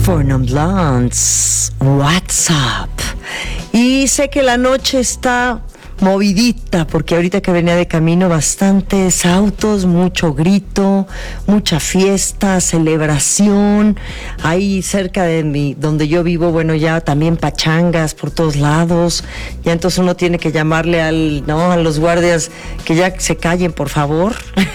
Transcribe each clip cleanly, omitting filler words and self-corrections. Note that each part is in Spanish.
Four Non Blondes, What's Up. Y sé que la noche está movidita, porque ahorita que venía de camino, bastantes autos, mucho grito, mucha fiesta, celebración. Ahí cerca de mí, donde yo vivo, bueno, ya también pachangas por todos lados. Ya entonces uno tiene que llamarle a los guardias que ya se callen, por favor.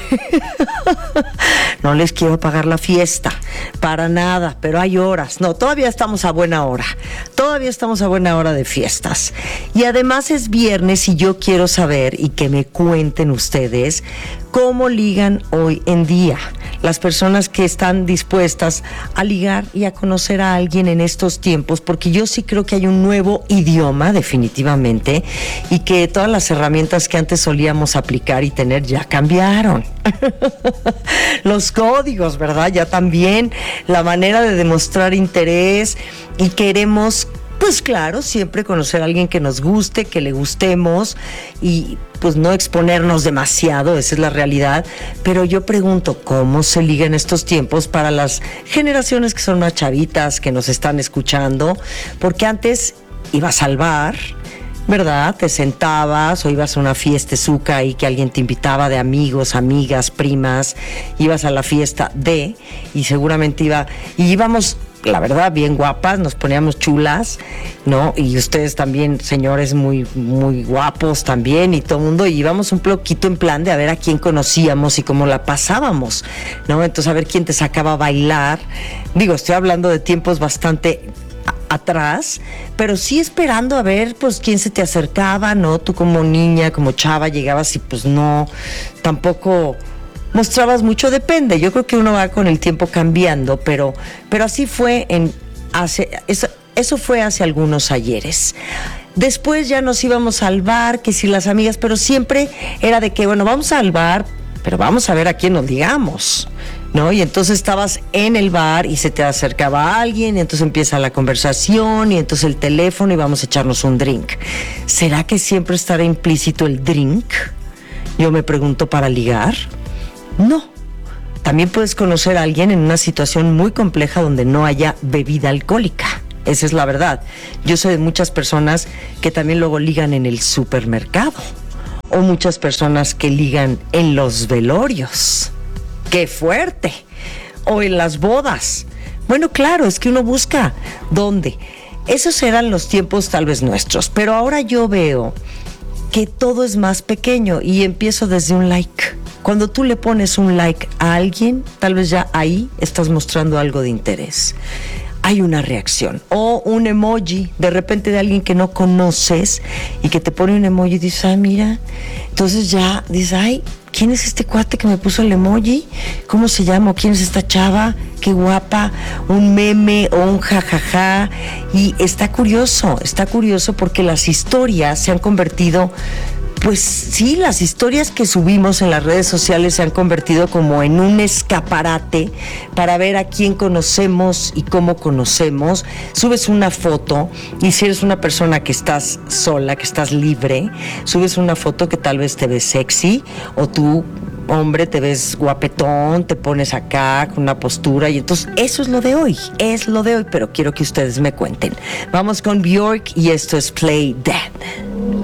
No les quiero pagar la fiesta, para nada, pero hay horas. No, todavía estamos a buena hora. Todavía estamos a buena hora de fiestas. Y además es viernes y yo quiero saber y que me cuenten ustedes cómo ligan hoy en día las personas que están dispuestas a ligar y a conocer a alguien en estos tiempos, porque yo sí creo que hay un nuevo idioma definitivamente y que todas las herramientas que antes solíamos aplicar y tener ya cambiaron. Los códigos, ¿verdad? Ya también la manera de demostrar interés, y queremos, pues claro, siempre conocer a alguien que nos guste, que le gustemos y pues no exponernos demasiado, esa es la realidad. Pero yo pregunto, ¿cómo se liga en estos tiempos para las generaciones que son más chavitas, que nos están escuchando? Porque antes ibas al bar, ¿verdad? Te sentabas o ibas a una fiestezuca y que alguien te invitaba de amigos, amigas, primas, ibas a la fiesta y seguramente íbamos, la verdad, bien guapas, nos poníamos chulas, ¿no? Y ustedes también, señores, muy, muy guapos también, y todo el mundo, y íbamos un poquito en plan de a ver a quién conocíamos y cómo la pasábamos, ¿no? Entonces, a ver quién te sacaba a bailar. Digo, estoy hablando de tiempos bastante atrás, pero sí esperando a ver, pues, quién se te acercaba, ¿no? Tú como niña, como chava, llegabas y pues no, tampoco mostrabas mucho, depende. Yo creo que uno va con el tiempo cambiando, pero así fue eso fue hace algunos ayeres. Después ya nos íbamos al bar, que si las amigas, pero siempre era de que, bueno, vamos al bar, pero vamos a ver a quién nos ligamos, ¿no? Y entonces estabas en el bar y se te acercaba alguien, y entonces empieza la conversación, y entonces el teléfono, y vamos a echarnos un drink. ¿Será que siempre estará implícito el drink? Yo me pregunto, ¿para ligar? No. También puedes conocer a alguien en una situación muy compleja donde no haya bebida alcohólica. Esa es la verdad. Yo sé de muchas personas que también luego ligan en el supermercado, o muchas personas que ligan en los velorios. ¡Qué fuerte! O en las bodas. Bueno, claro, es que uno busca dónde. Esos eran los tiempos tal vez nuestros, pero ahora yo veo que todo es más pequeño y empiezo desde un like. Cuando tú le pones un like a alguien, tal vez ya ahí estás mostrando algo de interés. Hay una reacción. O un emoji, de repente, de alguien que no conoces y que te pone un emoji y dices, ay, mira. Entonces ya dices, ay, ¿quién es este cuate que me puso el emoji? ¿Cómo se llama? ¿Quién es esta chava? Qué guapa. Un meme o un jajaja. Y está curioso porque las historias se han convertido, pues sí, las historias que subimos en las redes sociales se han convertido como en un escaparate para ver a quién conocemos y cómo conocemos. Subes una foto y si eres una persona que estás sola, que estás libre, subes una foto que tal vez te ves sexy, o tú, hombre, te ves guapetón, te pones acá con una postura, y entonces eso es lo de hoy, pero quiero que ustedes me cuenten. Vamos con Björk y esto es Play Dead.